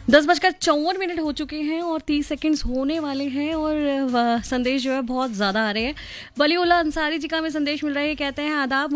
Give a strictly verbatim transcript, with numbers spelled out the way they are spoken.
दस बजकर चौवन मिनट हो चुके हैं और तीस सेकंड्स होने वाले हैं और संदेश जो है बहुत ज़्यादा आ रहे हैं। वलीउल्लाह अंसारी जी का हमें संदेश मिल रहा है, कहते हैं आदाब,